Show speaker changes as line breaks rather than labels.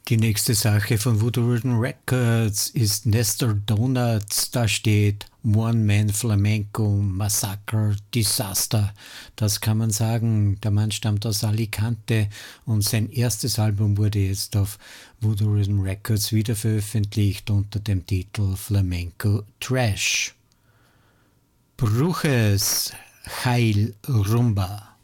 Die nächste Sache von Voodoo Rhythm Records ist Nestor Donuts. Da steht One Man Flamenco Massacre Disaster. Das kann man sagen. Der Mann stammt aus Alicante und sein erstes Album wurde jetzt auf Voodoo Rhythm Records wieder veröffentlicht unter dem Titel Flamenco Trash. Bruches Heil Rumba.